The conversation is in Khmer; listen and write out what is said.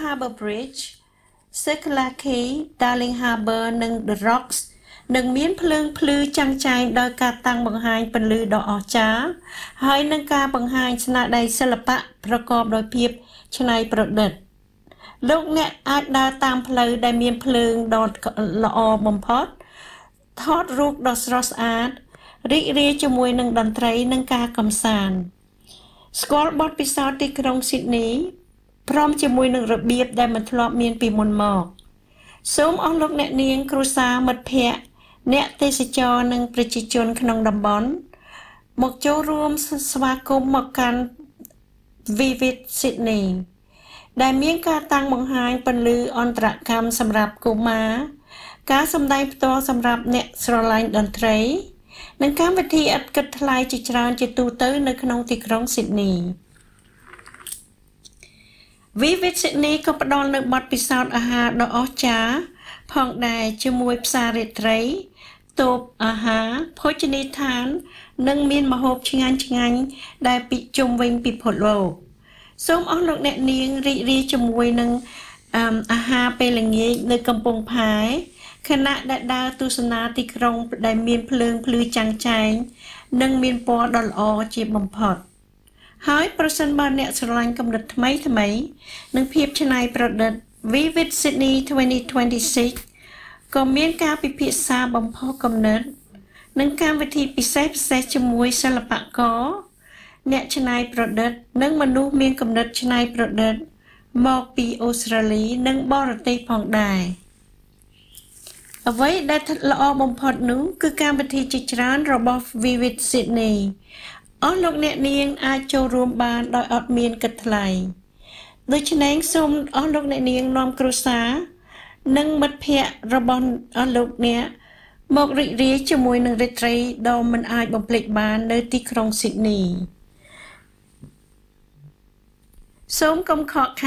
Harbour Bridge Circular Quay Darling Harbour និង The Rocks នឹងមានភ្លើងភ្លឺចាំងចែងដោយការតាំងបង្ហាញពន្លឺដ៏អស្ចារ្យហើយនឹងការបង្ហាញស្នាដៃសិល្បៈប្រកបដោយភាពច្នៃប្រឌិតលោកអ្នកអាចដើរតាមផ្លូវដែលមានភ្លើងដ៏ល្អបំផុតថតរូបដ៏ស្រស់ស្អាតរីករាយជាមួយនឹងតន្ត្រីនិងការកម្សាន្តស្គាល់បទពិសោធន៍ទីក្រុងស៊ីដនីព្រមជាមួយនឹងរបៀបដែលមិនធ្លាប់មានពីមុនមកសូមអស់លោកអ្នកនាងគ្រួសារមិត្តភ័ក្តិអ្នកទេសចរនិងប្រជាជនក្នុងតំបន់មកចូលរួមស្វាគមន៍មកកាន់ Vivid Sydney ដែលមានការតាំងបង្ហាញពន្លឺអន្តរកម្មសម្រាប់កុមារការសម្ដែងផ្ទាល់សម្រាប់អ្នកស្រឡាញ់តន្ត្រីនិងកម្មវិធីឥតគិតថ្លៃជាច្រើនជាទូទៅនៅក្នុងទីក្រុង Sydney Vivid Sydney ក៏ផ្ដល់នូវបទពិសោធន៍អាហារដ៏អស្ចារ្យផងដែរជាមួយផ្សាររាត្រីតូបអាហារភោជនីយដ្ឋាននិងមានម្ហូបឆ្ងាញ់ៗដែលពីជុំវិញពិភពលោកសូមអស់លោកអ្នកនាងរីករាយជាមួយនឹងអាហារពេលល្ងាចនៅកំពង់ផែខណៈដែលដើរទស្សនាទីក្រុងដែលមានភ្លើងភ្លឺចាំងចែងនិងមានពណ៌ដ៏ល្អជាបំផុតហើយប្រសិនបើអ្នកស្រឡាញ់គំនិតថ្មីនិងភាពច្នៃប្រឌិត Vivid Sydney 2026 ក៏មានការពិភាក្សាបំផុសគំនិតនិងកម្មវិធីពិសេសជាមួយសិល្បករអ្នកច្នៃប្រឌិតនិងមនុស្សមានគំនិតច្នៃប្រឌិតមកពីអូស្ត្រាលីនិងបរទេសផងដែរអ្វីដែលល្អបំផុតនោះគឺកម្មវិធីជាច្រើនរបស់ Vivid Sydney អស់លោកអ្នកនាងអាចចូលរួមបានដោយអត់មានគិតថ្លៃដូច្នេះសូមអស់លោកអ្នកនាងនាំគ្រួសារនិងមិត្តភ័ក្តិរបស់អស់លោកអ្នកមករីករាយជាមួយនឹងរាត្រីដ៏មិនអាចបំភ្លេចបាននៅទីក្រុង Sydney សូមកុំខកខាន